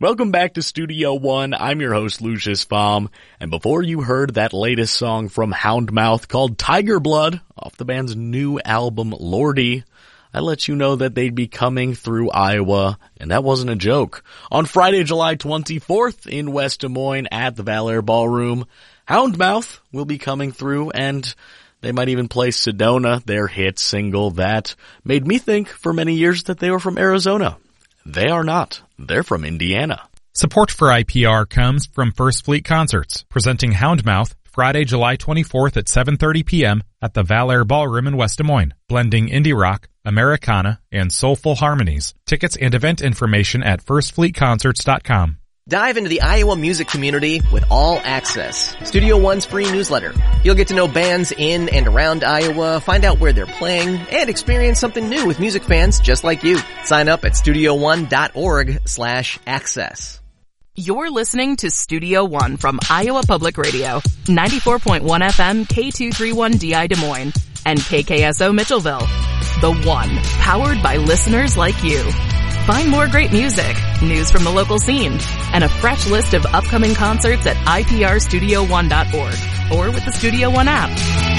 Welcome back to Studio One. I'm your host, Lucius Baum. And before you heard that latest song from Houndmouth called Tiger Blood off the band's new album, Lordy, I let you know that they'd be coming through Iowa, and that wasn't a joke. On Friday, July 24th in West Des Moines at the Valair Ballroom, Houndmouth will be coming through, and they might even play Sedona, their hit single that made me think for many years that they were from Arizona. They are not. They're from Indiana. Support for IPR comes from First Fleet Concerts, presenting Houndmouth Friday, July 24th at 7:30 p.m. at the Valair Ballroom in West Des Moines, blending indie rock, Americana, and soulful harmonies. Tickets and event information at firstfleetconcerts.com. Dive into the Iowa music community with All Access, Studio One's free newsletter. You'll get to know bands in and around Iowa, find out where they're playing, and experience something new with music fans just like you. Sign up at studioone.org/access. You're listening to Studio One from Iowa Public Radio, 94.1 FM, K231DI Des Moines, and KKSO Mitchellville. The One, powered by listeners like you. Find more great music, news from the local scene, and a fresh list of upcoming concerts at iprstudio1.org or with the Studio One app.